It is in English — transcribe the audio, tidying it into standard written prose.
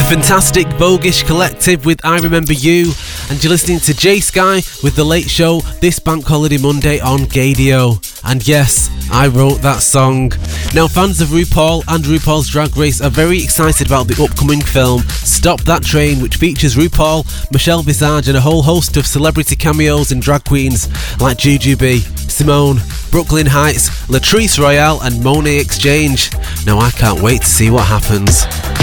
Fantastic Bogish Collective with I Remember You, and you're listening to Jay Sky with The Late Show this Bank Holiday Monday on Gadio. And yes, I wrote that song. Now, fans of RuPaul and RuPaul's Drag Race are very excited about the upcoming film Stop That Train, which features RuPaul, Michelle Visage and a whole host of celebrity cameos and drag queens like Jujubee, Simone, Brooklyn Heights, Latrice Royale and Monet Exchange. Now I can't wait to see what happens.